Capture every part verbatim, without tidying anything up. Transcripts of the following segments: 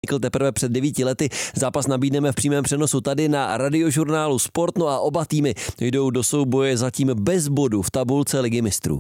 vznikl teprve před devíti lety. Zápas nabídneme v přímém přenosu tady na Radiožurnálu Sport, no a oba týmy jdou do souboje zatím bez bodu v tabulce Ligy mistrů.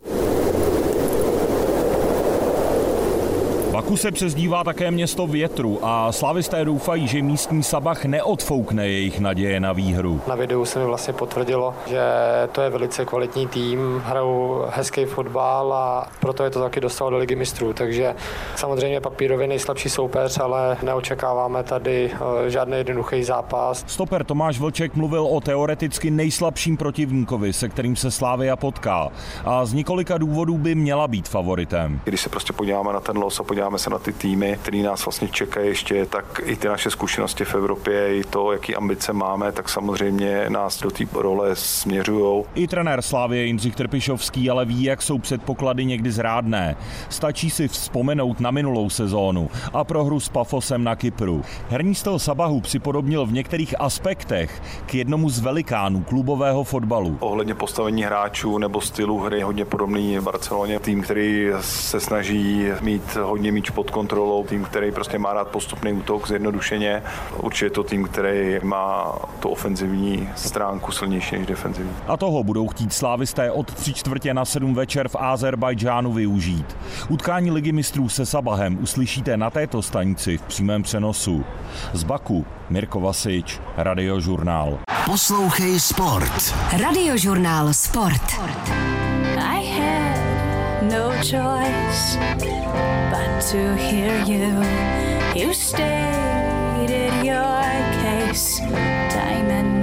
Baku se přezdívá také město větru a slavisté doufají, že místní Sabah neodfoukne jejich naděje na výhru. Na videu se mi vlastně potvrdilo, že to je velice kvalitní tým, hrajou hezký fotbal a proto je to taky dostalo do Ligy mistrů. Takže samozřejmě papírově nejslabší soupeř, ale neočekáváme tady žádný jednoduchý zápas. Stoper Tomáš Vlček mluvil o teoreticky nejslabším protivníkovi, se kterým se Slavia potká, a z několika důvodů by měla být favoritem. Když se prostě podíváme na ten los a podíváme se na ty týmy, který nás vlastně čekají ještě, tak i ty naše zkušenosti v Evropě, i to, jaký ambice máme, tak samozřejmě nás do té role směřujou. I trenér Slavie Jindřich Trpišovský ale ví, jak jsou předpoklady někdy zrádné. Stačí si vzpomenout na minulou sezónu a prohru s Pafosem na Kypru. Herní styl Sabahu připodobnil v některých aspektech k jednomu z velikánů klubového fotbalu. Ohledně postavení hráčů nebo stylu hry hodně podobný v Barceloně. Tým, který se snaží mít hodně míč pod kontrolou, tým, který prostě má rád postupný útok zjednodušeně. Určitě je to tým, který má tu ofenzivní stránku silnější než defenzivní. A toho budou chtít slávisté od tři čtvrtě na sedm večer v Azerbajdžánu využít. Utkání Ligy mistrů se Sabahem uslyšíte na této stanici v přímém přenosu. Z Baku Mirko Vasič, Radiožurnál. Poslouchej Sport. Radiožurnál Sport. I had no choice but to hear you. You stated your case time and